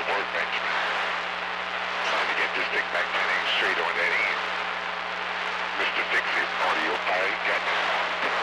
workbench, man. Trying to get this thing back running straight on that end. Mr. Fix-It, audio pilot, got